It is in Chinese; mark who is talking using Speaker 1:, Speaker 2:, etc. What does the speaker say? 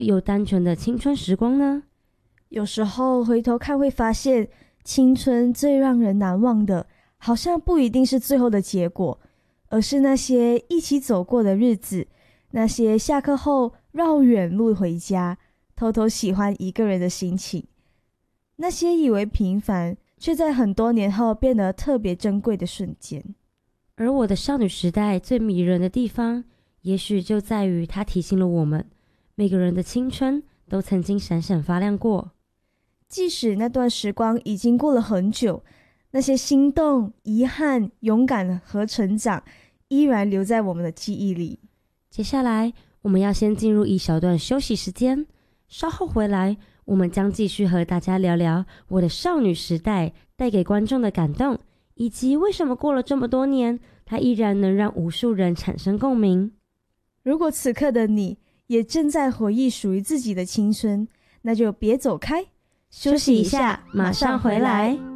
Speaker 1: 又单纯的青春时光呢？
Speaker 2: 有时候回头看会发现，青春最让人难忘的，好像不一定是最后的结果，而是那些一起走过的日子，那些下课后绕远路回家，偷偷喜欢一个人的心情，那些以为平凡，却在很多年后变得特别珍贵的瞬间。
Speaker 1: 而我的少女时代最迷人的地方，也许就在于它提醒了我们，每个人的青春都曾经闪闪发亮过。
Speaker 2: 即使那段时光已经过了很久，那些心动、遗憾、勇敢和成长，依然留在我们的记忆里。
Speaker 1: 接下来，我们要先进入一小段休息时间，稍后回来，我们将继续和大家聊聊我的少女时代带给观众的感动，以及为什么过了这么多年，它依然能让无数人产生共鸣。
Speaker 2: 如果此刻的你也正在回忆属于自己的青春，那就别走开，
Speaker 1: 休息一下，马上回来。